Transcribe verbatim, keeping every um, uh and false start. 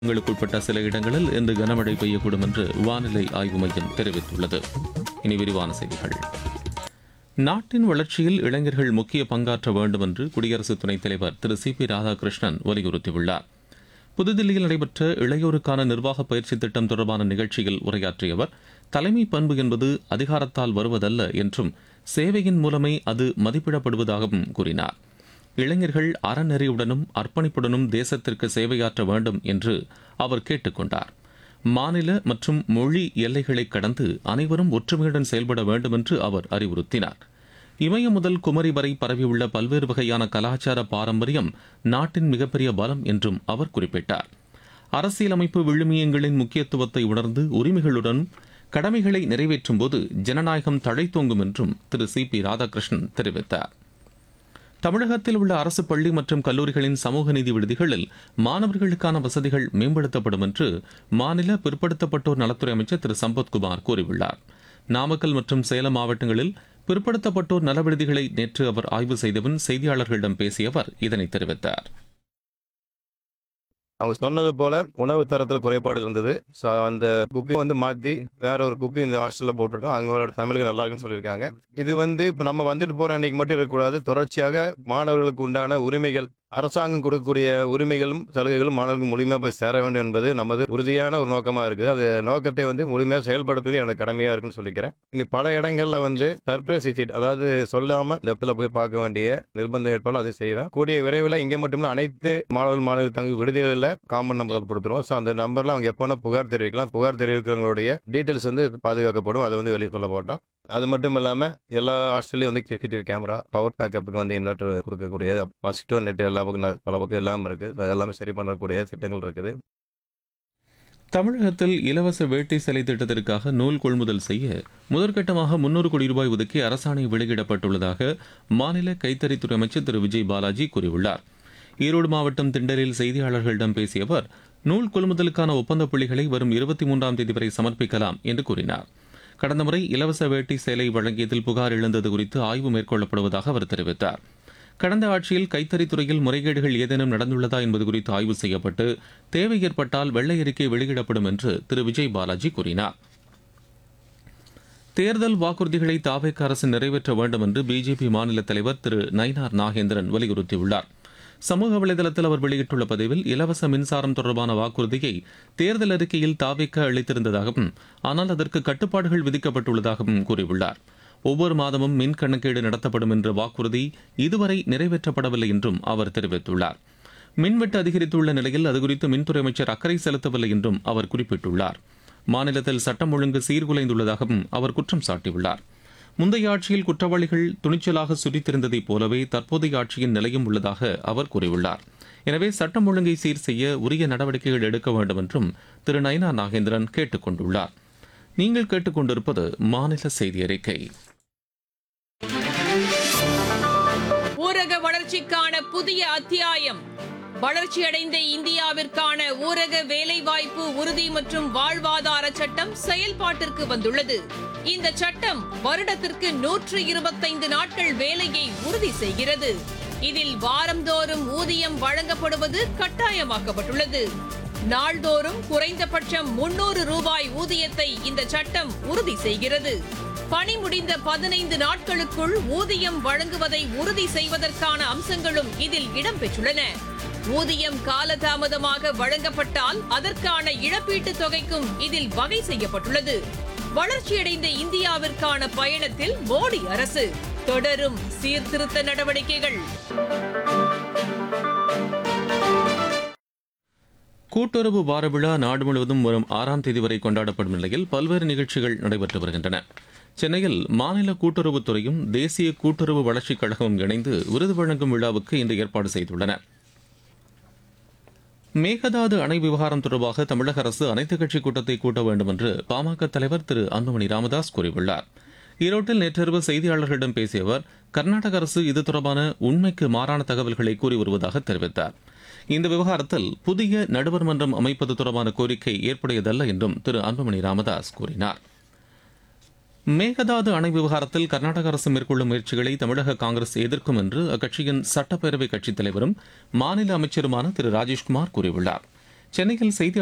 உட்பட்ட சில இடங்களில் இன்று கனமழை பெய்யக்கூடும் என்று வானிலை ஆய்வு மையம் தெரிவித்துள்ளது. இனி விரிவான செய்திகள். நாட்டின் வளர்ச்சியில் இளைஞர்கள் முக்கிய பங்காற்ற வேண்டும் என்று குடியரசு துணைத் தலைவர் திரு சி பி ராதாகிருஷ்ணன் வலியுறுத்தியுள்ளார். புதுதில்லியில் நடைபெற்ற இளையோருக்கான நிர்வாக பயிற்சி திட்டம் தொடர்பான நிகழ்ச்சியில் உரையாற்றிய அவர், தலைமை பண்பு என்பது அதிகாரத்தால் வருவதல்ல என்றும் சேவையின் மூலமே அது மதிப்பிடப்படுவதாகவும் கூறினார். இளைஞர்கள் அறநெறியுடனும் அர்ப்பணிப்புடனும் தேசத்திற்கு சேவையாற்ற வேண்டும் என்று அவர் கேட்டுக் கொண்டார். மாநில மற்றும் மொழி எல்லைகளை கடந்து அனைவரும் ஒற்றுமையுடன் செயல்பட வேண்டும் என்று அவர் அறிவுறுத்தினார். இமயம் முதல் குமரி வரை பரவியுள்ள பல்வேறு வகையான கலாச்சார பாரம்பரியம் நாட்டின் மிகப்பெரிய பலம் என்றும் அவர் குறிப்பிட்டார். அரசியலமைப்பு விழுமியங்களின் முக்கியத்துவத்தை உணர்ந்து உரிமைகளுடன் கடமைகளை நிறைவேற்றும் போது ஜனநாயகம் தழைத்தோங்கும் என்றும் திரு சி பி ராதாகிருஷ்ணன் தெரிவித்தார். தமிழகத்தில் உள்ள அரசு பள்ளி மற்றும் கல்லூரிகளின் சமூக நீதி விடுதிகளில் மாணவர்களுக்கான வசதிகள் மேம்படுத்தப்படும் என்று மாநில பிற்படுத்தப்பட்டோர் நலத்துறை அமைச்சர் திரு சம்பத்குமார் கூறியுள்ளார். நாமக்கல் மற்றும் சேலம் மாவட்டங்களில் பிற்படுத்தப்பட்டோர் நல விடுதிகளை நேற்று அவர் ஆய்வு செய்தபின் செய்தியாளர்களிடம் பேசிய அவர் இதனை தெரிவித்தார். அவங்க சொன்னது போல உணவு தரத்தில் குறைபாடு இருந்தது. ஸோ அந்த குக்கை வந்து மாற்றி வேற ஒரு குக்கை இந்த ஹாஸ்டலில் போட்டுருக்கோம். அவங்களோட தமிழுக்கு நல்லா இருக்குன்னு சொல்லியிருக்காங்க. இது வந்து இப்போ நம்ம வந்துட்டு போகிற அன்னைக்கு மட்டும் இருக்கக்கூடாது. தொடர்ச்சியாக மாணவர்களுக்கு உண்டான உரிமைகள், அரசாங்கம் கொடுக்கக்கூடிய உரிமைகளும் சலுகைகளும் மாணவர்களுக்கு முழுமையாக போய் சேர வேண்டும் என்பது நமது உறுதியான ஒரு நோக்கமாக இருக்குது. அது நோக்கத்தை வந்து முழுமையாக செயல்படுத்துவது எனக்கு கடமையாக இருக்குன்னு சொல்லிக்கிறேன். இங்கே பல இடங்கள்ல வந்து சர்ப்ரைஸ் விசிட், அதாவது சொல்லாமல் இந்த இடத்துல போய் பார்க்க வேண்டிய நிர்பந்தம் ஏற்பாடு அதை செய்வேன். கூடிய விரைவில் இங்கே மட்டுமில்ல அனைத்து மாணவர்கள் மாணவர்கள் தங்க விடுதிகளில் காமன் நம்பர் கொடுத்துருவோம். ஸோ அந்த நம்பர்ல அவங்க எப்போனா புகார் தெரிவிக்கலாம். புகார் தெரிவிக்கிறவங்களுடைய டீட்டெயில்ஸ் வந்து பாதுகாக்கப்படும். அதை வந்து வெளியே சொல்ல போட்டோம். அது மட்டும் இல்லாமல் எல்லா ஹாஸ்டல்லையும் வந்து சிசிடிவி கேமரா, பவர் பேக்கப்புக்கு வந்து இன்வெர்டர் கொடுக்கக்கூடிய, மஸ்கிட்டோ நெட் எல்லா பக்கம் பல பக்கம் எல்லாம் இருக்குது. அது எல்லாமே சரி பண்ணக்கூடிய திட்டங்கள் இருக்குது. தமிழகத்தில் இலவச வேட்டி சிலை திட்டத்திற்காக நூல் கொள்முதல் செய்ய முதற்கட்டமாக முன்னூறு கோடி ரூபாய் ஒதுக்கி அரசாணை வெளியிடப்பட்டுள்ளதாக மாநில கைத்தறித்துறை அமைச்சர் திரு விஜய் பாலாஜி கூறியுள்ளார். ஈரோடு மாவட்டம் திண்டலில் செய்தியாளர்களிடம் பேசிய அவர், நூல் கொள்முதலுக்கான ஒப்பந்த புள்ளிகளை வரும் இருபத்தி மூன்றாம் தேதி வரை சமர்ப்பிக்கலாம் என்று கூறினார். கடந்த முறை இலவச வேட்டி சேலை வழங்கியதில் புகார் எழுந்தது குறித்து ஆய்வு மேற்கொள்ளப்படுவதாக அவர் தெரிவித்தார். கடந்த ஆட்சியில் கைத்தறித்துறையில் முறைகேடுகள் ஏதேனும் நடந்துள்ளதா என்பது குறித்து ஆய்வு செய்யப்பட்டு தேவை ஏற்பட்டால் வெள்ளை அறிக்கை வெளியிடப்படும் என்று திரு விஜய் பாலாஜி கூறினார். தேர்தல் வாக்குறுதிகளை தாவேக அரசு நிறைவேற்ற வேண்டும் என்று பிஜேபி மாநில தலைவர் திரு நயினார் நாகேந்திரன் வலியுறுத்தியுள்ளார். சமூக வலைதளத்தில் அவர் வெளியிட்டுள்ள பதிவில், இலவச மின்சாரம் தொடர்பான வாக்குறுதியை தேர்தல் அறிக்கையில் தாவேக அளித்திருந்ததாகவும் ஆனால் அதற்கு கட்டுப்பாடுகள் விதிக்கப்பட்டுள்ளதாகவும் கூறியுள்ளார். ஒவ்வொரு மாதமும் மின் கணக்கீடு நடத்தப்படும் என்ற வாக்குறுதி இதுவரை நிறைவேற்றப்படவில்லை என்றும் அவர் தெரிவித்துள்ளார். மின்வெட்டு அதிகரித்துள்ள நிலையில் அதுகுறித்து மின்துறை அமைச்சர் அக்கறை செலுத்தவில்லை என்றும் அவர் குறிப்பிட்டுள்ளார். மாநிலத்தில் சட்டம் ஒழுங்கு சீர்குலைந்துள்ளதாகவும் அவர் குற்றம் சாட்டியுள்ளார். முந்தைய ஆட்சியில் குற்றவாளிகள் துணிச்சலாக சுரித்திருந்ததைப் போலவே தற்போதைய ஆட்சியின் நிலையும் உள்ளதாக அவர் கூறியுள்ளார். எனவே சட்டம் ஒழுங்கை சீர் செய்ய உரிய நடவடிக்கைகள் எடுக்க வேண்டும் என்றும் திரு நயினார் நாகேந்திரன் கேட்டுக் கொண்டுள்ளார். நீங்கள் கேட்டுக்கொண்டிருப்பது மாநில செய்தி அறிக்கை. ஊரக வளர்ச்சிக்கான புதிய அத்தியாயம். வளர்ச்சியடைந்த இந்தியாவிற்கான ஊரக வேலைவாய்ப்பு உறுதி மற்றும் வாழ்வாதார சட்டம் செயல்பாட்டிற்கு வந்துள்ளது. இந்த சட்டம் வருடத்திற்கு நூற்று இருபத்தைந்து நாட்கள் வேலையை உறுதி செய்கிறது. இதில் வாரந்தோறும் ஊதியம் வழங்கப்படுவது கட்டாயமாக்கப்பட்டுள்ளது. நாள்தோறும் குறைந்தபட்சம் முன்னூறு ரூபாய் ஊதியத்தை இந்த சட்டம் உறுதி செய்கிறது. பணி முடிந்த பதினைந்து நாட்களுக்குள் ஊதியம் வழங்குவதை உறுதி செய்வதற்கான அம்சங்களும் இதில் இடம்பெற்றுள்ளன. ஊதியம் காலதாமதமாக வழங்கப்பட்டால் அதற்கான இழப்பீட்டுத் தொகைக்கும் இதில் வகை செய்யப்பட்டுள்ளது. வளர்ச்சியடைந்த இந்தியாவிற்கான பயணத்தில் மோடி அரசு தொடரும் சீர்திருத்த நடவடிக்கைகள். கூட்டுறவு வார விழா நாடு முழுவதும் வரும் ஆறாம் தேதி வரை கொண்டாடப்படும் நிலையில் பல்வேறு நிகழ்ச்சிகள் நடைபெற்று வருகின்றன. சென்னையில் மாநில கூட்டுறவுத்துறையும் தேசிய கூட்டுறவு வளர்ச்சிக் கழகமும் இணைந்து விருது வழங்கும் விழாவுக்கு இன்று ஏற்பாடு செய்துள்ளன. மேகதாது அணை விவகாரம் தொடர்பாக தமிழக அரசு அனைத்துக் கட்சி கூட்டத்தை கூட்ட வேண்டும் என்று பாமக தலைவர் திரு அன்புமணி ராமதாஸ் கூறியுள்ளார். ஈரோட்டில் நேற்றிரவு செய்தியாளர்களிடம் பேசிய அவர், கர்நாடக அரசு இது தொடர்பான உண்மைக்கு மாறான தகவல்களை கூறி வருவதாக தெரிவித்தார். இந்த விவகாரத்தில் புதிய நடுவர் மன்றம் அமைப்பது தொடர்பான கோரிக்கை ஏற்புடையதல்ல என்றும் திரு அன்புமணி ராமதாஸ் கூறினார். மேகதாது அணை விவகாரத்தில் கர்நாடக அரசு மேற்கொள்ளும் முயற்சிகளை தமிழக காங்கிரஸ் எதிர்க்கும் என்று அக்கட்சியின் சட்டப்பேரவை கட்சித் தலைவரும் மாநில அமைச்சருமான திரு ராஜேஷ்குமார் கூறியுள்ளார். சென்னையில் செய்தி